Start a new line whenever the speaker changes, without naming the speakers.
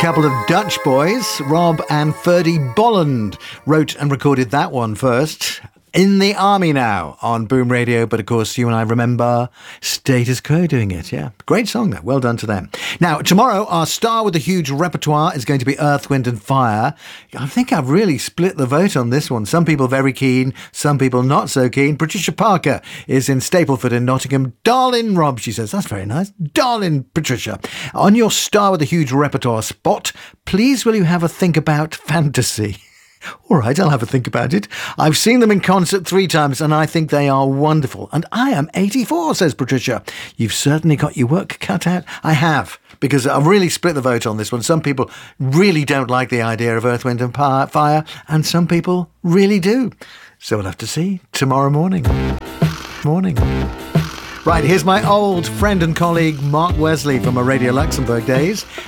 Couple of Dutch boys, Rob and Ferdy Bolland, wrote and recorded that one first. In the Army Now on Boom Radio, but of course you and I remember Status Quo doing it, yeah. Great song there, well done to them. Now, tomorrow our star with a huge repertoire is going to be Earth, Wind and Fire. I think I've really split the vote on this one. Some people very keen, some people not so keen. Patricia Parker is in Stapleford in Nottingham. Darling Rob, she says, that's very nice. Darling Patricia, on your star with a huge repertoire spot, please will you have a think about fantasy? All right, I'll have a think about it. I've seen them in concert 3 times and I think they are wonderful. And I am 84, says Patricia. You've certainly got your work cut out. I have, because I've really split the vote on this one. Some people really don't like the idea of Earth, Wind and Fire, and some people really do. So we'll have to see tomorrow morning. Right, here's my old friend and colleague Mark Wesley from my Radio Luxembourg days.